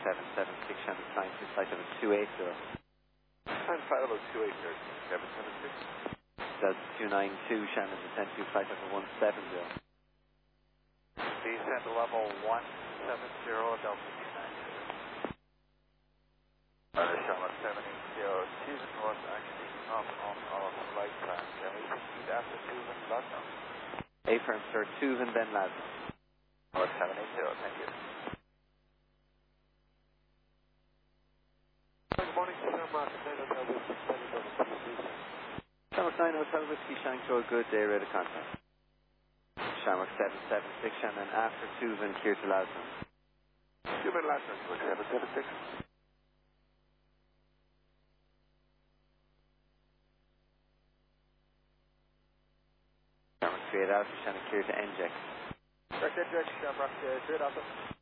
776 Shannon flying to flight level 280. And flight level 280, 776. Delta 292 Shannon descend to flight level 170. Descend to level 170, Delta 292. Charlotte 780, Susan was actually not on our flight plan. Can we proceed after Susan London? Affirm, sir. Susan, then Lasman. Charlotte 780, thank you. Good morning, Shamrock 9 Hotel Whiskey, Shamrock 9 Hotel Whiskey, Shankill, good day, ready to contact. Shamrock 776 Shannon, after Susan, clear to Lasman. Susan Lasman, 776. Shamrock 38 Alpha Shannon, clear to NJEX. Direct NJEX, Shamrock 38 Alpha.